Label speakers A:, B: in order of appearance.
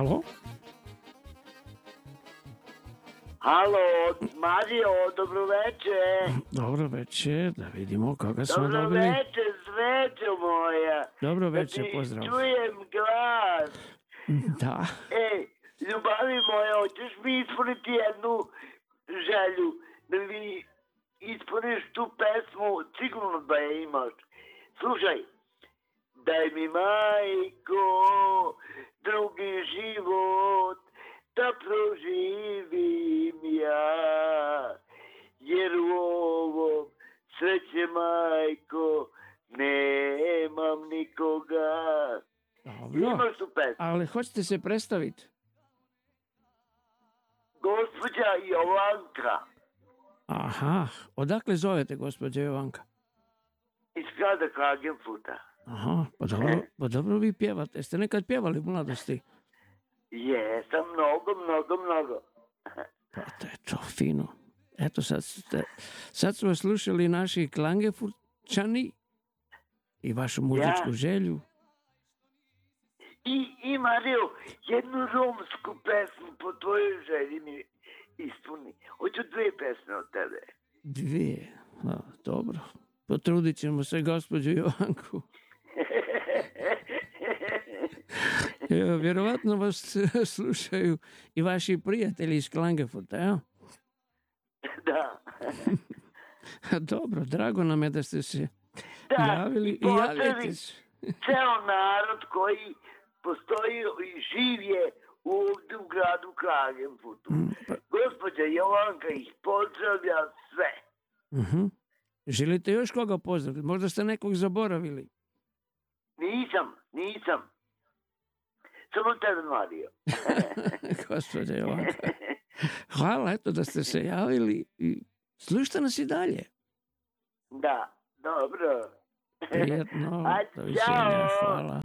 A: Halo?
B: Halo, Mario, dobro večer.
A: Dobro večer, da vidimo koga smo
B: Dobro
A: dobili.
B: večer, srećo moja.
A: Dobro večer,
B: Da ti
A: pozdrav.
B: čujem glas.
A: Da,
B: Ljubavi moja, hoćeš mi ispuniti jednu želju, da mi ispuniš tu pesmu, sigurno da je imaš. Slušaj, daj mi majko drugi život, da proživim ja, jer u ovom sreće majko nemam nikoga.
A: dobro.
B: Imaš tu pesmu?
A: Ali hoćete se predstaviti?
B: Gospođa Jovanka
A: Aha, odakle zovete, gospođa Jovanka?
B: iz grada Klagenfurta.
A: Aha, pa dobro vi pjevate. Jeste nekad pjevali u mladosti?
B: Jesam, mnogo.
A: Pa to je to fino. Eto sad su vas slušali naši Klagenfurtčani i vašu muzičku želju.
B: I Mario, jednu romsku pesmu po tvojoj želji mi ispuni. Hoću 2 pesme od tebe.
A: 2, dobro. Potrudit ćemo se, gospođu Jovanku. Evo, vjerovatno vas slušaju i vaši prijatelji iz Klagenfurta, ja?
B: Da.
A: Dobro, drago nam je da ste se
B: Da,
A: javili i
B: pozdravi
A: javljate se.
B: ceo narod koji postoji i živ je ovdje u gradu Klagenfurtu. Gospođa Jovanka ih pozdravlja sve.
A: Želite još koga pozdraviti? Možda ste nekog zaboravili.
B: Nisam. Samo tebe, Mario.
A: Gospođa Jovanka. Hvala, eto da ste se javili i slušajte nas i dalje.
B: Da, dobro.
A: Prijetno,
B: A,
A: doviđenja,
B: ćao.
A: hvala.